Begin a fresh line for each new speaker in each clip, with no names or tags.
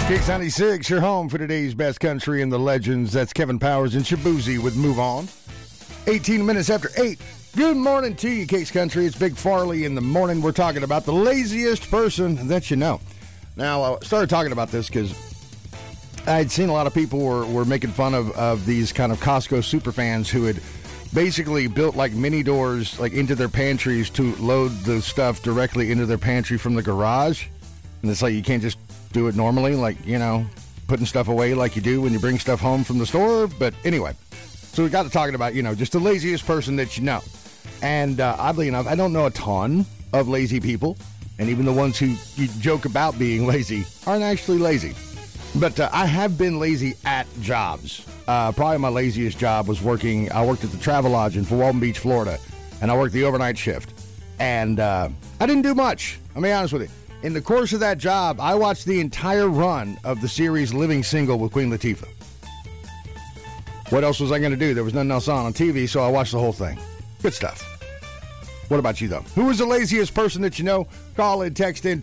Kicks 96, your home for today's best country and the legends. That's Kevin Powers and Shabuzi with Move On. 18 minutes after 8. Good morning to you, Kicks Country. It's Big Farley in the morning. We're talking about the laziest person that you know. Now, I started talking about this because I'd seen a lot of people were making fun of these kind of Costco superfans who had basically built like mini doors like into their pantries to load the stuff directly into their pantry from the garage. And it's like you can't just do it normally, like, you know, putting stuff away like you do when you bring stuff home from the store. But anyway, so we got to talking about, you know, just the laziest person that you know. And oddly enough, I don't know a ton of lazy people. And even the ones who you joke about being lazy aren't actually lazy. But I have been lazy at jobs. Probably my laziest job was I worked at the Travelodge in Walton Beach, Florida. And I worked the overnight shift. And I didn't do much. I'll be honest with you. In the course of that job, I watched the entire run of the series Living Single with Queen Latifah. What else was I going to do? There was nothing else on TV, so I watched the whole thing. Good stuff. What about you, though? Who is the laziest person that you know? Call in, text in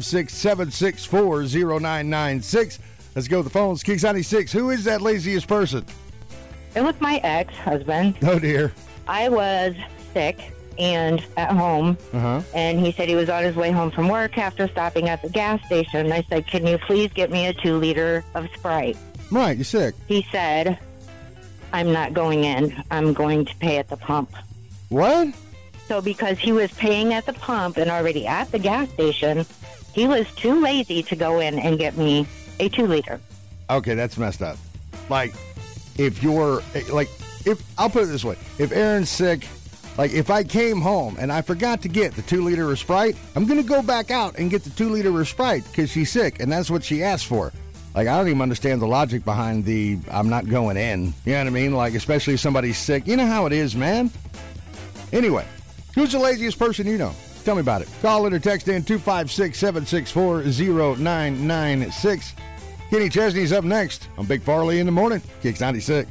256-764-0996. Let's go to the phones. Kicks 96. Who is that laziest person?
It was my ex-husband.
Oh, dear.
I was sick and at home, and he said he was on his way home from work after stopping at the gas station. I said, can you please get me a 2-liter of Sprite?
Right, you're sick.
He said, I'm not going in. I'm going to pay at the pump.
What?
So because he was paying at the pump and already at the gas station, he was too lazy to go in and get me a 2-liter.
Okay, that's messed up. Like, if I'll put it this way. If Aaron's sick, like, if I came home and I forgot to get the 2-liter of Sprite, I'm going to go back out and get the 2-liter of Sprite because she's sick, and that's what she asked for. Like, I don't even understand the logic behind the I'm not going in. You know what I mean? Like, especially if somebody's sick. You know how it is, man. Anyway, who's the laziest person you know? Tell me about it. Call in or text in 256-764-0996. Kenny Chesney's up next on Big Farley in the Morning. Kicks 96.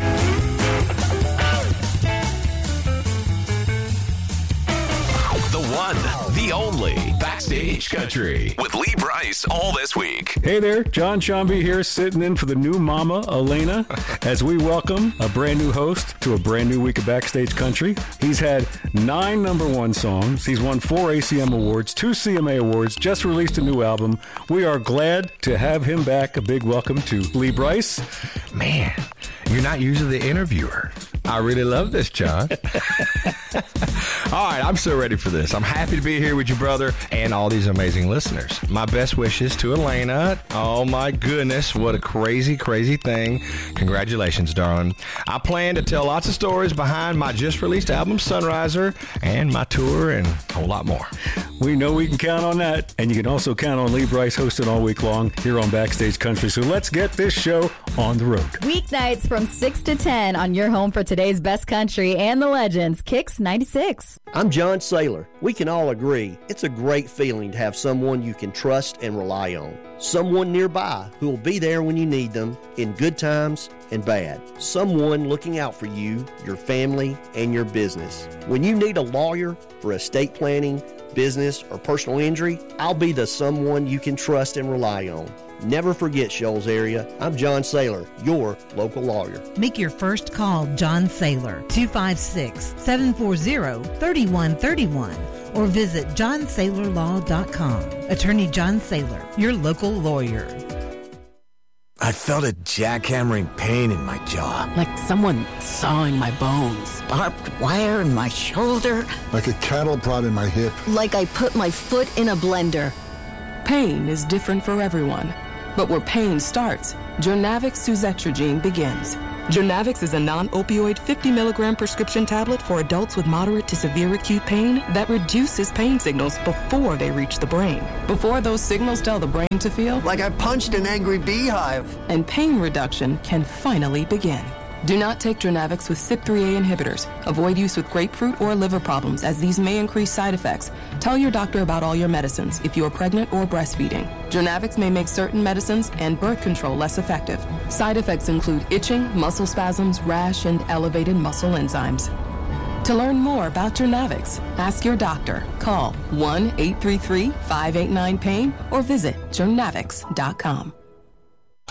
The only Backstage Country with Lee Brice all this week.
Hey there, John Chomby here, sitting in for the new mama, Elena, as we welcome a brand new host to a brand new week of Backstage Country. He's had 9 #1 songs. He's won 4 ACM awards, 2 CMA awards, just released a new album. We are glad to have him back. A big welcome to Lee Brice.
Man, you're not usually the interviewer. I really love this, John. All right, I'm so ready for this. I'm happy to be here with you, brother, and all these amazing listeners. My best wishes to Elena. Oh, my goodness, what a crazy, crazy thing. Congratulations, darling. I plan to tell lots of stories behind my just-released album, Sunriser, and my tour, and a whole lot more.
We know we can count on that, and you can also count on Lee Brice hosting all week long here on Backstage Country. So let's get this show on the road.
Weeknights from 6 to 10 on your home for today's best country and the legends, Kicks 96.
I'm John Saylor. We can all agree it's a great feeling to have someone you can trust and rely on. Someone nearby who will be there when you need them in good times and bad. Someone looking out for you, your family, and your business. When you need a lawyer for estate planning, business, or personal injury, I'll be the someone you can trust and rely on. Never forget, Shoals area, I'm John Saylor, your local lawyer.
Make your first call John Saylor, 256-740-3131, or visit johnsaylorlaw.com. Attorney John Saylor, your local lawyer.
I felt a jackhammering pain in my jaw.
Like someone sawing my bones.
Barbed wire in my shoulder.
Like a cattle prod in my hip.
Like I put my foot in a blender.
Pain is different for everyone. But where pain starts, Journavx suzetrigine begins. Journavx is a non-opioid 50-milligram prescription tablet for adults with moderate to severe acute pain that reduces pain signals before they reach the brain. Before those signals tell the brain to feel
like I punched an angry beehive.
And pain reduction can finally begin. Do not take Journavx with CYP3A inhibitors. Avoid use with grapefruit or liver problems, as these may increase side effects. Tell your doctor about all your medicines if you are pregnant or breastfeeding. Journavx may make certain medicines and birth control less effective. Side effects include itching, muscle spasms, rash, and elevated muscle enzymes. To learn more about Journavx, ask your doctor. Call 1-833-589-PAIN or visit journavx.com.